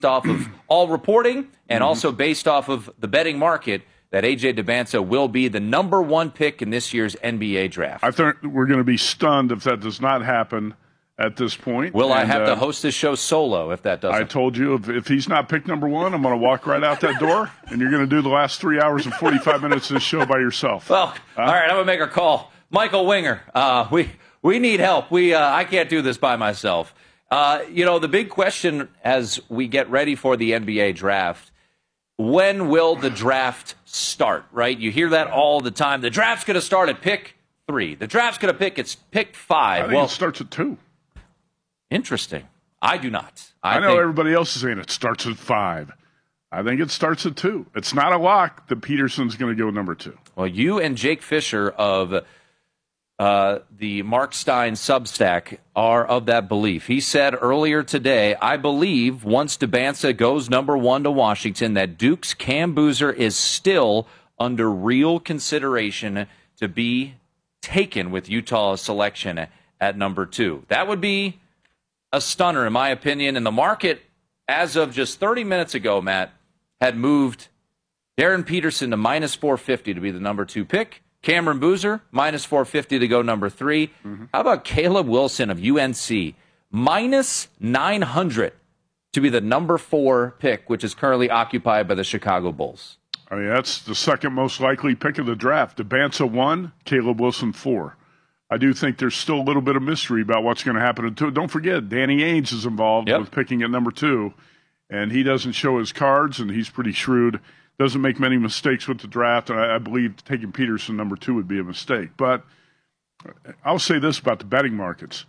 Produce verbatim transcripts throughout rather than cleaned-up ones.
off of all reporting and also based off of the betting market that A J Dybantsa will be the number one pick in this year's N B A draft. I think we're going to be stunned if that does not happen at this point. Will and, I have uh, to host this show solo if that doesn't? I told you, if, if he's not picked number one, I'm going to walk right out that door, and you're going to do the last three hours and forty-five minutes of this show by yourself. Well, huh? all right, I'm going to make a call. Michael Winger, uh, we, we need help. We uh, I can't do this by myself. Uh, you know, the big question as we get ready for the N B A draft, when will the draft start, right? You hear that all the time. The draft's going to start at pick three. The draft's going to pick it's pick five. I think well, it starts at two. Interesting. I do not. I, I know think, everybody else is saying it starts at five. I think it starts at two. It's not a lock that Peterson's going to go number two. Well, you and Jake Fisher of uh, the Mark Stein Substack are of that belief. He said earlier today, I believe once Dybantsa goes number one to Washington, that Duke's Cam Boozer is still under real consideration to be taken with Utah's selection at number two. That would be a stunner, in my opinion. And the market, as of just thirty minutes ago, Matt, had moved Darren Peterson to minus four fifty to be the number two pick. Cameron Boozer, minus four fifty to go number three. Mm-hmm. How about Caleb Wilson of U N C, minus nine hundred to be the number four pick, which is currently occupied by the Chicago Bulls? I mean, that's the second most likely pick of the draft. Dybantsa one, Caleb Wilson four. I do think there's still a little bit of mystery about what's going to happen at two. Don't forget, Danny Ainge is involved yep. with picking at number two, and he doesn't show his cards, and he's pretty shrewd. Doesn't make many mistakes with the draft, and I, I believe taking Peterson number two would be a mistake. But I'll say this about the betting markets.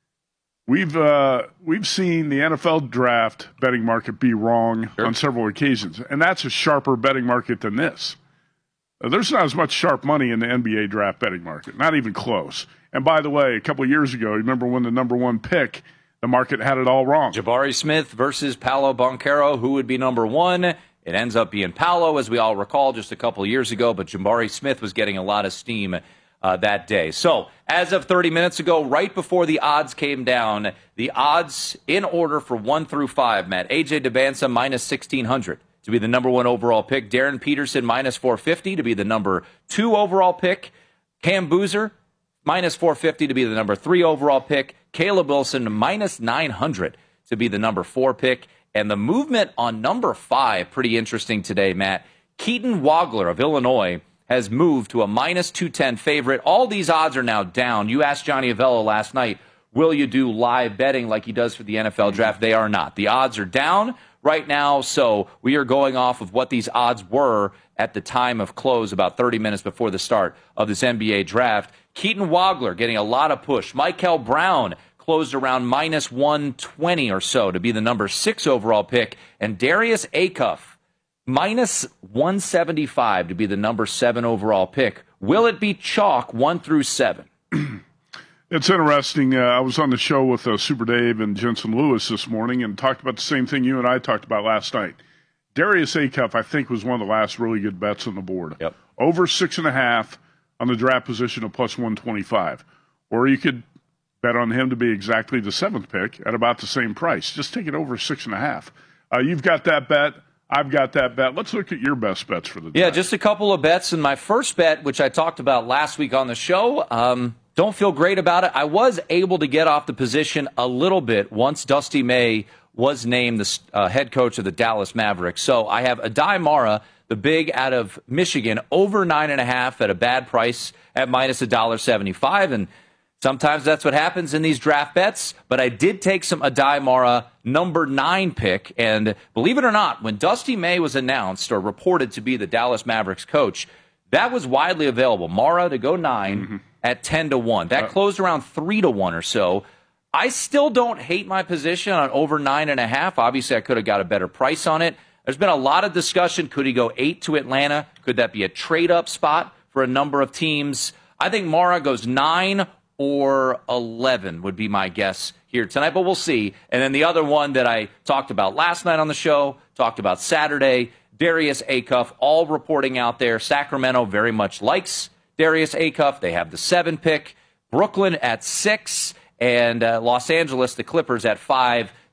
We've uh, we've seen the N F L draft betting market be wrong sure. on several occasions, and that's a sharper betting market than this. Uh, there's not as much sharp money in the N B A draft betting market, not even close. And by the way, a couple of years ago, you remember when the number one pick, the market had it all wrong. Jabari Smith versus Paolo Banchero, who would be number one? It ends up being Paolo, as we all recall, just a couple of years ago, but Jabari Smith was getting a lot of steam uh, that day. So, as of thirty minutes ago, right before the odds came down, the odds in order for one through five, Matt. A J Dybantsa, minus sixteen hundred to be the number one overall pick. Darren Peterson, minus four fifty to be the number two overall pick. Cam Boozer, minus four fifty to be the number three overall pick. Caleb Wilson, minus nine hundred to be the number four pick. And the movement on number five, pretty interesting today, Matt. Keaton Wagler of Illinois has moved to a minus two ten favorite. All these odds are now down. You asked Johnny Avello last night, will you do live betting like he does for the N F L draft? They are not. The odds are down right now, so we are going off of what these odds were at the time of close about thirty minutes before the start of this N B A draft. Keaton Wagler getting a lot of push. Michael Brown closed around minus one twenty or so to be the number six overall pick. And Darius Acuff, minus one seventy-five to be the number seven overall pick. Will it be chalk one through seven? It's interesting. Uh, I was on the show with uh, Super Dave and Jensen Lewis this morning and talked about the same thing you and I talked about last night. Darius Acuff, I think, was one of the last really good bets on the board. Yep. Over six and a half on the draft position of plus one twenty-five. Or you could bet on him to be exactly the seventh pick at about the same price. Just take it over six and a half. Uh, you've got that bet. I've got that bet. Let's look at your best bets for the draft. Yeah, just a couple of bets. And my first bet, which I talked about last week on the show, um, don't feel great about it. I was able to get off the position a little bit once Dusty May was named the uh, head coach of the Dallas Mavericks. So I have Adai Mara, the big out of Michigan, over nine and a half at a bad price at minus one dollar seventy-five. And sometimes that's what happens in these draft bets, but I did take some Adai Mara number nine pick, and believe it or not, when Dusty May was announced or reported to be the Dallas Mavericks coach, that was widely available. Mara to go nine mm-hmm. at ten to one. That closed around three to one or so. I still don't hate my position on over nine and a half. Obviously, I could have got a better price on it. There's been a lot of discussion. Could he go eight to Atlanta? Could that be a trade-up spot for a number of teams? I think Mara goes nine or eleven would be my guess here tonight, but we'll see. And then the other one that I talked about last night on the show, talked about Saturday, Darius Acuff, all reporting out there. Sacramento very much likes Darius Acuff. They have the seven pick. Brooklyn at six, and uh, Los Angeles, the Clippers at five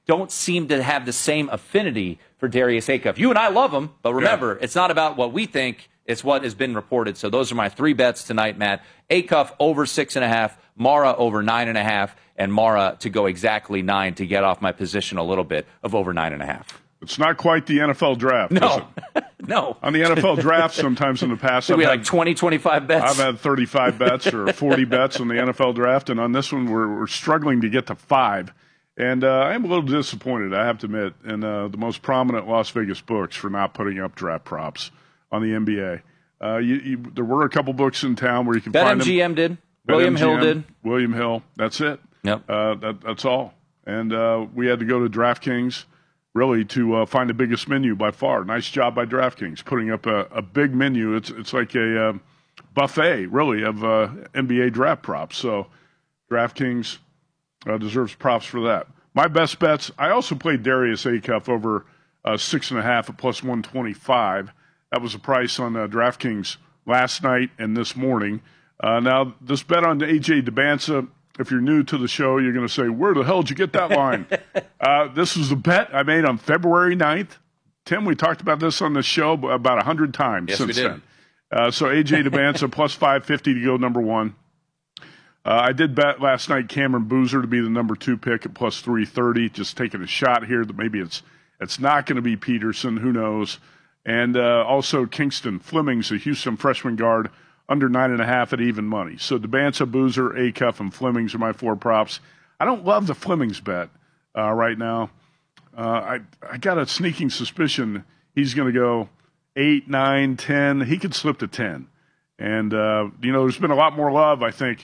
don't seem to have the same affinity for Darius Acuff. You and I love him, but remember, yeah. it's not about what we think. It's what has been reported. So those are my three bets tonight, Matt. Acuff over six and a half, Mara over nine and a half, and Mara to go exactly nine to get off my position a little bit of over nine and a half. It's not quite the N F L draft, no. is it? No. On the N F L draft, sometimes in the past, I've we had like twenty, twenty-five bets. I've had thirty-five bets or forty bets on the N F L draft, and on this one, we're, we're struggling to get to five. And uh, I'm a little disappointed, I have to admit, in uh, the most prominent Las Vegas books for not putting up draft props on the N B A. Uh, you, you, there were a couple books in town where you can find them. BetMGM did. William BetMGM, Hill did. William Hill. That's it. Yep. Uh, that, that's all. And uh, we had to go to DraftKings, really, to uh, find the biggest menu by far. Nice job by DraftKings, putting up a, a big menu. It's it's like a uh, buffet, really, of uh, N B A draft props. So DraftKings uh, deserves props for that. My best bets, I also played Darius Acuff over uh, six and a half at plus one twenty-five. That was the price on uh, DraftKings last night and this morning. Uh, now, this bet on A J Dybantsa, if you're new to the show, you're going to say, where the hell did you get that line? uh, this was a bet I made on February ninth. Tim, we talked about this on the show about one hundred times yes, since we did. then. Uh, so A J Dybantsa plus five fifty to go number one. Uh, I did bet last night Cameron Boozer to be the number two pick at plus three thirty. Just taking a shot here that maybe it's it's not going to be Peterson. Who knows? And uh, also Kingston Fleming's, a Houston freshman guard, under nine and a half at even money. So Dybantsa, Boozer, Acuff, and Fleming's are my four props. I don't love the Fleming's bet uh, right now. Uh, I I got a sneaking suspicion he's going to go eight, nine, ten. He could slip to ten. And uh, you know, there's been a lot more love, I think,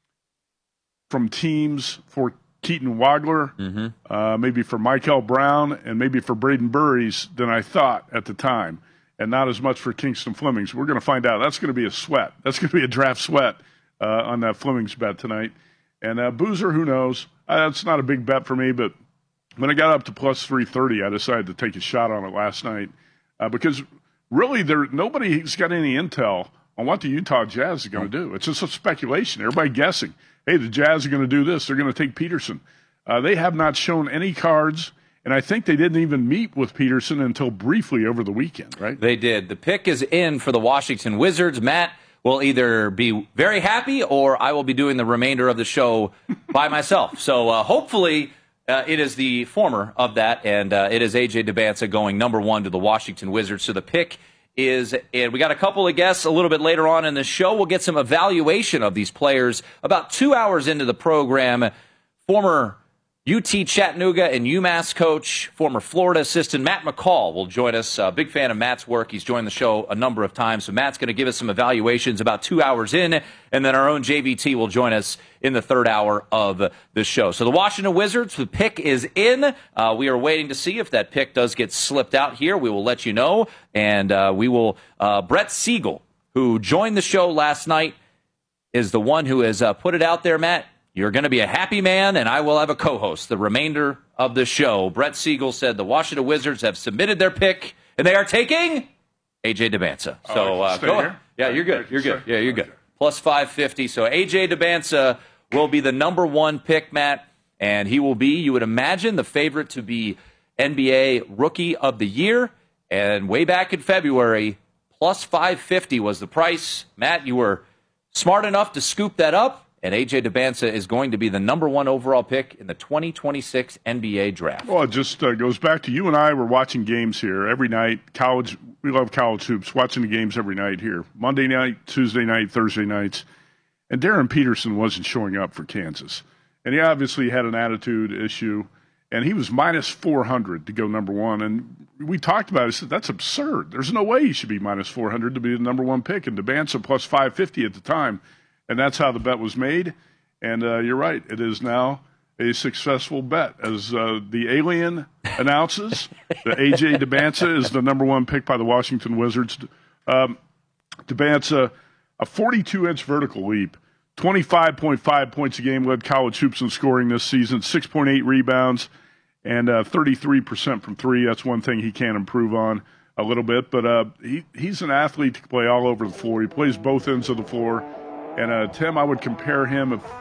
from teams for Keaton Wagler, mm-hmm. uh, maybe for Michael Brown, and maybe for Braden Burries than I thought at the time, and not as much for Kingston Flemings. We're going to find out. That's going to be a sweat. That's going to be a draft sweat uh, on that Flemings bet tonight. And uh, Boozer, who knows? Uh, that's not a big bet for me, but when I got up to plus three thirty, I decided to take a shot on it last night uh, because really there nobody's got any intel on what the Utah Jazz is going to do. It's just a speculation. Everybody guessing. Hey, the Jazz are going to do this. They're going to take Peterson. Uh, they have not shown any cards, and I think they didn't even meet with Peterson until briefly over the weekend, right? They did. The pick is in for the Washington Wizards. Matt will either be very happy or I will be doing the remainder of the show by myself. So uh, hopefully uh, it is the former of that, and uh, it is A J Dybantsa going number one to the Washington Wizards. So the pick is, and we got a couple of guests a little bit later on in the show. We'll get some evaluation of these players about two hours into the program. Former U T Chattanooga and UMass coach, former Florida assistant Matt McCall will join us. Uh, big fan of Matt's work. He's joined the show a number of times. So Matt's going to give us some evaluations about two hours in, and then our own J V T will join us in the third hour of the show. So the Washington Wizards, the pick is in. Uh, we are waiting to see if that pick does get slipped out here. We will let you know. And uh, we will, uh, Brett Siegel, who joined the show last night, is the one who has uh, put it out there, Matt. You're going to be a happy man, and I will have a co-host the remainder of the show. Brett Siegel said the Washington Wizards have submitted their pick, and they are taking A J Dybantsa. So uh, go ahead. Yeah, you're good. You're good. Yeah, you're good. Plus five fifty. So A J Dybantsa will be the number one pick, Matt, and he will be, you would imagine, the favorite to be N B A Rookie of the Year. And way back in February, plus five fifty was the price. Matt, you were smart enough to scoop that up. And A J Dybantsa is going to be the number one overall pick in the twenty twenty-six N B A draft. Well, it just uh, goes back to you and I were watching games here every night. College, we love college hoops, watching the games every night here. Monday night, Tuesday night, Thursday nights. And Darren Peterson wasn't showing up for Kansas. And he obviously had an attitude issue. And he was minus four hundred to go number one. And we talked about it. I said, that's absurd. There's no way he should be minus four hundred to be the number one pick. And Dybantsa plus five fifty at the time. And that's how the bet was made. And uh, you're right. It is now a successful bet. As uh, the alien announces, that A J Dybantsa is the number one pick by the Washington Wizards. Um, Dybantsa, a forty-two inch vertical leap, twenty-five point five points a game, led college hoops in scoring this season, six point eight rebounds, and uh, thirty-three percent from three. That's one thing he can improve on a little bit. But uh, he, he's an athlete to play all over the floor. He plays both ends of the floor. And, uh, Tim, I would compare him if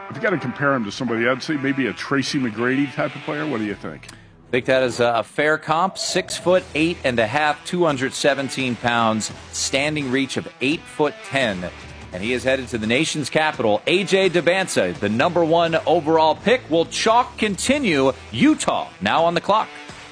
if you got to compare him to somebody, I'd say maybe a Tracy McGrady type of player. What do you think? I think that is a fair comp. Six foot eight and a half, two hundred seventeen pounds, standing reach of eight foot ten. And he is headed to the nation's capital. A J Dybantsa, the number one overall pick. Will Chalk continue? Utah now on the clock.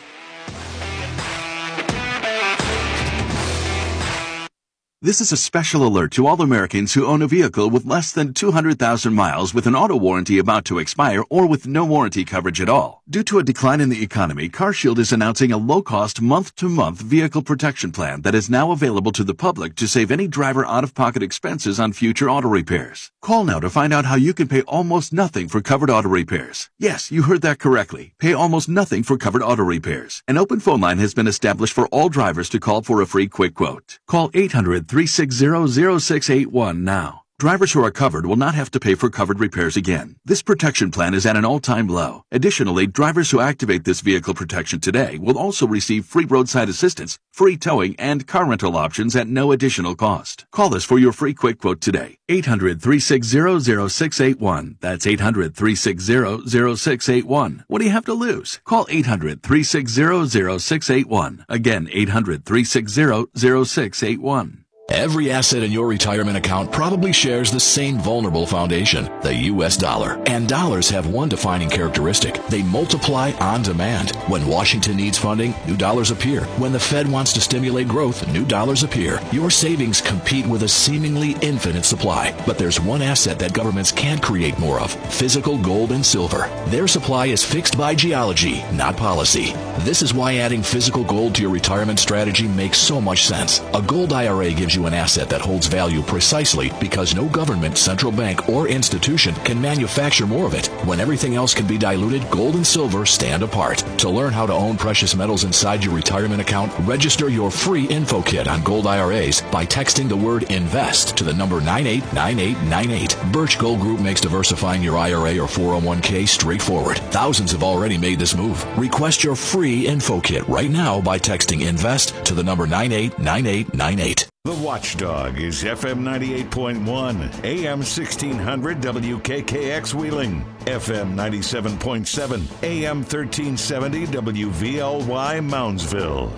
This is a special alert to all Americans who own a vehicle with less than two hundred thousand miles with an auto warranty about to expire or with no warranty coverage at all. Due to a decline in the economy, CarShield is announcing a low-cost month-to-month vehicle protection plan that is now available to the public to save any driver out-of-pocket expenses on future auto repairs. Call now to find out how you can pay almost nothing for covered auto repairs. Yes, you heard that correctly. Pay almost nothing for covered auto repairs. An open phone line has been established for all drivers to call for a free quick quote. Call eight hundred, three six zero, zero six eight one now. Drivers who are covered will not have to pay for covered repairs again. This protection plan is at an all-time low. Additionally, drivers who activate this vehicle protection today will also receive free roadside assistance, free towing, and car rental options at no additional cost. Call us for your free quick quote today. eight hundred, three six zero, zero six eight one. That's eight hundred, three six zero, zero six eight one. What do you have to lose? Call eight hundred, three six zero, zero six eight one. Again, eight hundred, three six zero, zero six eight one. Every asset in your retirement account probably shares the same vulnerable foundation, the U S dollar. And dollars have one defining characteristic. They multiply on demand. When Washington needs funding, new dollars appear. When the Fed wants to stimulate growth, new dollars appear. Your savings compete with a seemingly infinite supply. But there's one asset that governments can't create more of: physical gold and silver. Their supply is fixed by geology, not policy. This is why adding physical gold to your retirement strategy makes so much sense. A gold I R A gives you an asset that holds value precisely because no government, central bank, or institution can manufacture more of it. When everything else can be diluted, gold and silver stand apart. To learn how to own precious metals inside your retirement account, register your free info kit on gold I R As by texting the word INVEST to the number nine eight nine eight nine eight. Birch Gold Group makes diversifying your I R A or four oh one k straightforward. Thousands have already made this move. Request your free info kit right now by texting INVEST to the number nine eight nine eight nine eight. The Watchdog is F M ninety-eight point one, A M sixteen hundred W K K X Wheeling, F M ninety-seven point seven, A M thirteen seventy W V L Y Moundsville.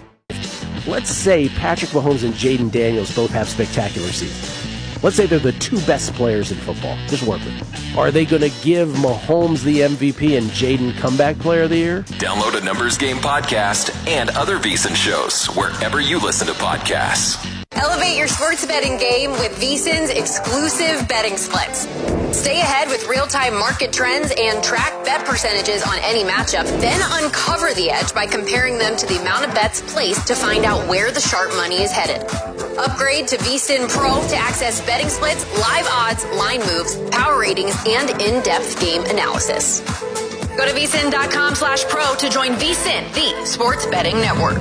Let's say Patrick Mahomes and Jaden Daniels both have spectacular seasons. Let's say they're the two best players in football. Just work with it. Are they going to give Mahomes the M V P and Jaden Comeback Player of the Year? Download a Numbers Game podcast and other VSiN shows wherever you listen to podcasts. Elevate your sports betting game with VSiN's exclusive betting splits. Stay ahead with real-time market trends and track bet percentages on any matchup. Then uncover the edge by comparing them to the amount of bets placed to find out where the sharp money is headed. Upgrade to VSiN Pro to access betting splits, live odds, line moves, power ratings, and in-depth game analysis. Go to VSiN.com slash pro to join VSiN, the sports betting network.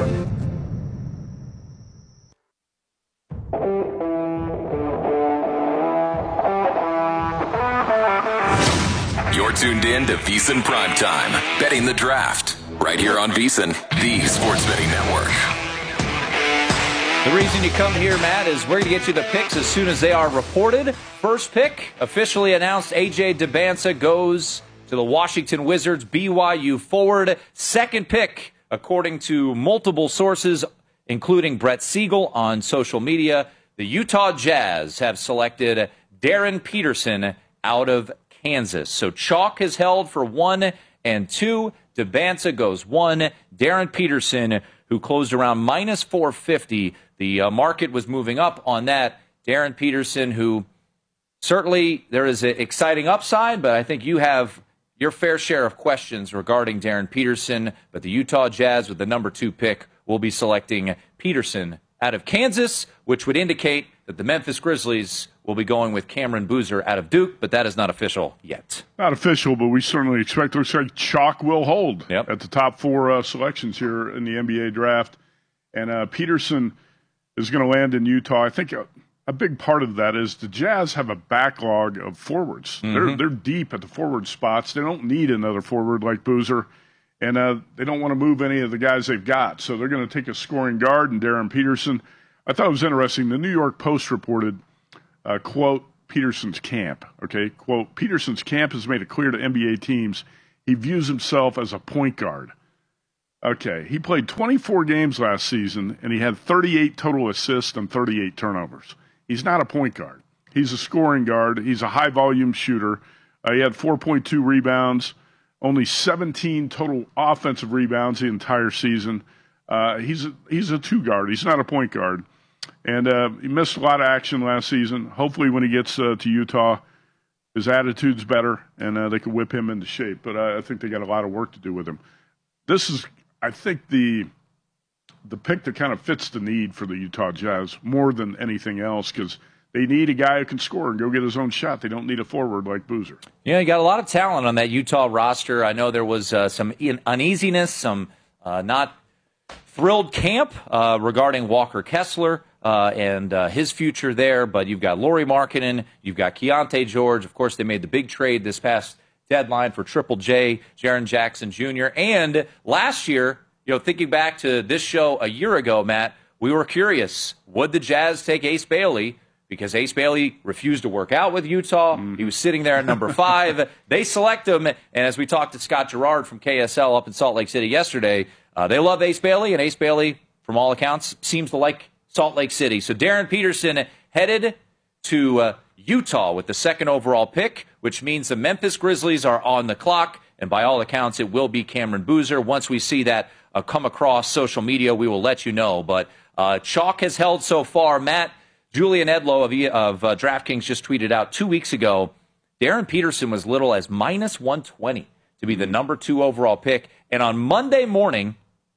You're tuned in to VSiN Primetime, betting the draft, right here on VSiN, the sports betting network. The reason you come here, Matt, is we're going to get you the picks as soon as they are reported. First pick, officially announced, A J Dybantsa goes to the Washington Wizards, B Y U forward. Second pick, according to multiple sources, including Brett Siegel on social media, the Utah Jazz have selected Darren Peterson out of Kansas. So Chalk is held for one and two. Dybantsa goes one. Darren Peterson, who closed around minus four fifty. The uh, market was moving up on that. Darren Peterson, who certainly there is an exciting upside, but I think you have your fair share of questions regarding Darren Peterson. But the Utah Jazz, with the number two pick, will be selecting Peterson out of Kansas, which would indicate that the Memphis Grizzlies will be going with Cameron Boozer out of Duke, but that is not official yet. Not official, but we certainly expect it looks like Chalk will hold yep. at the top four uh, selections here in the N B A draft. And uh, Peterson is going to land in Utah. I think a, a big part of that is the Jazz have a backlog of forwards. Mm-hmm. They're they're deep at the forward spots. They don't need another forward like Boozer, and uh, they don't want to move any of the guys they've got. So they're going to take a scoring guard and Darren Peterson. I thought it was interesting. The New York Post reported, uh, quote, Peterson's camp. Okay, quote, Peterson's camp has made it clear to N B A teams he views himself as a point guard. Okay, he played twenty-four games last season, and he had thirty-eight total assists and thirty-eight turnovers. He's not a point guard. He's a scoring guard. He's a high-volume shooter. Uh, he had four point two rebounds, only seventeen total offensive rebounds the entire season. Uh, he's a, he's a two-guard. He's not a point guard. And uh, he missed a lot of action last season. Hopefully when he gets uh, to Utah, his attitude's better, and uh, they can whip him into shape. But uh, I think they got a lot of work to do with him. This is, I think, the the pick that kind of fits the need for the Utah Jazz more than anything else, because they need a guy who can score and go get his own shot. They don't need a forward like Boozer. Yeah, you got a lot of talent on that Utah roster. I know there was uh, some uneasiness, some uh, not thrilled camp uh, regarding Walker Kessler uh, and uh, his future there, but you've got Lauri Markkanen, you've got Keontae George. Of course, they made the big trade this past deadline for Triple J, Jaren Jackson Junior And last year, you know, thinking back to this show a year ago, Matt, we were curious, would the Jazz take Ace Bailey? Because Ace Bailey refused to work out with Utah. Mm. He was sitting there at number five. They select him, and as we talked to Scott Gerard from K S L up in Salt Lake City yesterday, uh, they love Ace Bailey, and Ace Bailey, from all accounts, seems to like Salt Lake City. So Darren Peterson headed to uh, Utah with the second overall pick, which means the Memphis Grizzlies are on the clock, and by all accounts, it will be Cameron Boozer. Once we see that uh, come across social media, we will let you know. But uh, chalk has held so far. Matt, Julian Edlow of, of uh, DraftKings just tweeted out two weeks ago, Darren Peterson was little as minus one twenty to be the number two overall pick. And on Monday morning,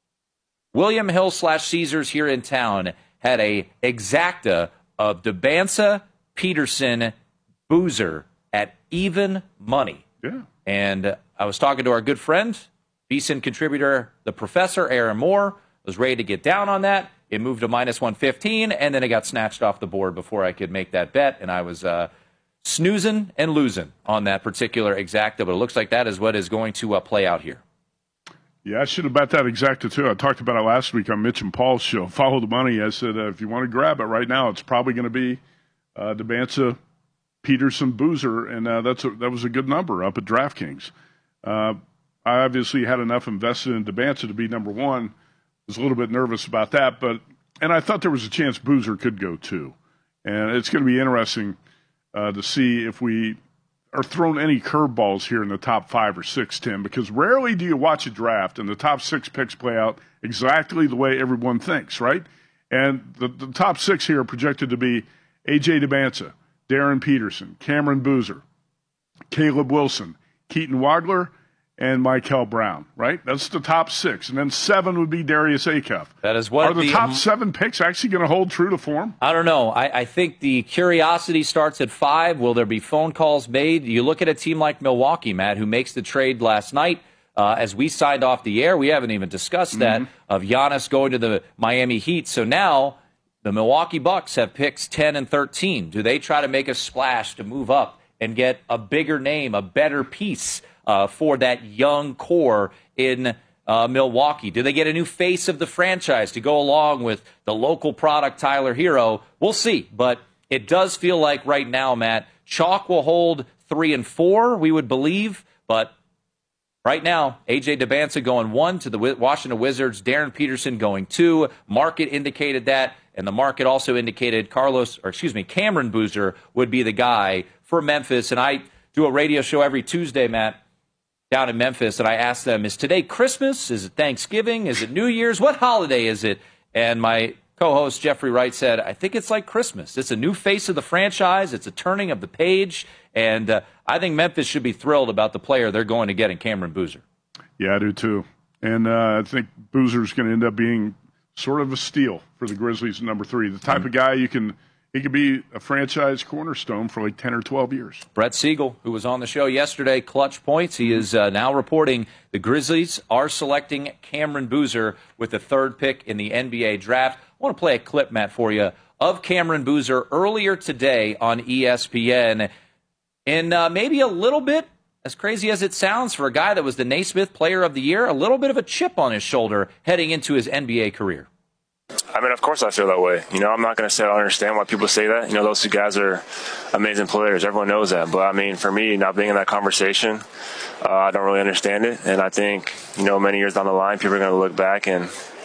William Hill slash Caesars here in town had a exacta of Debansa, Peterson, Boozer at even money. Yeah. And uh, I was talking to our good friend, VSiN contributor, the professor, Aaron Moore, was ready to get down on that. It moved to minus one fifteen, and then it got snatched off the board before I could make that bet, and I was uh, snoozing and losing on that particular exacta, but it looks like that is what is going to uh, play out here. Yeah, I should have bet that exacta, too. I talked about it last week on Mitch and Paul's show. Follow the money. I said, uh, if you want to grab it right now, it's probably going to be uh, Debansa, Peterson, Boozer, and uh, that's a, that was a good number up at DraftKings. Uh, I obviously had enough invested in Debansa to be number one. Was a little bit nervous about that, but and I thought there was a chance Boozer could go too. And it's going to be interesting uh, to see if we are thrown any curveballs here in the top five or six, Tim, because rarely do you watch a draft and the top six picks play out exactly the way everyone thinks, right? And the, the top six here are projected to be A J Debansa, Darren Peterson, Cameron Boozer, Caleb Wilson, Keaton Wagler, and Michael Brown, right? That's the top six. And then seven would be Darius Acuff. That is what Are the, the top seven picks actually going to hold true to form? I don't know. I, I think the curiosity starts at five. Will there be phone calls made? You look at a team like Milwaukee, Matt, who makes the trade last night. Uh, as we signed off the air, we haven't even discussed that, mm-hmm. of Giannis going to the Miami Heat. So now the Milwaukee Bucks have picks ten and thirteen. Do they try to make a splash to move up and get a bigger name, a better piece Uh, for that young core in uh, Milwaukee? Do they get a new face of the franchise to go along with the local product, Tyler Hero? We'll see. But it does feel like right now, Matt, chalk will hold three and four, we would believe. But right now, A J Debansa going one to the Washington Wizards, Darren Peterson going two. Market indicated that, and the market also indicated Carlos, or excuse me, Cameron Boozer would be the guy for Memphis. And I do a radio show every Tuesday, Matt, down in Memphis, and I asked them, is today Christmas? Is it Thanksgiving? Is it New Year's? What holiday is it? And my co-host Jeffrey Wright said, I think it's like Christmas. It's a new face of the franchise. It's a turning of the page, and uh, I think Memphis should be thrilled about the player they're going to get in Cameron Boozer. Yeah, I do too. And uh, I think Boozer's going to end up being sort of a steal for the Grizzlies at number three. The type mm-hmm. of guy you can – he could be a franchise cornerstone for like ten or twelve years. Brett Siegel, who was on the show yesterday, Clutch Points, he is uh, now reporting the Grizzlies are selecting Cameron Boozer with the third pick in the N B A draft. I want to play a clip, Matt, for you, of Cameron Boozer earlier today on E S P N. And uh, maybe a little bit, as crazy as it sounds, for a guy that was the Naismith Player of the Year, a little bit of a chip on his shoulder heading into his N B A career. I mean, of course I feel that way. You know, I'm not going to say I don't understand why people say that. You know, those two guys are amazing players. Everyone knows that. But, I mean, for me, not being in that conversation, uh, I don't really understand it. And I think, you know, many years down the line, people are going to look back and,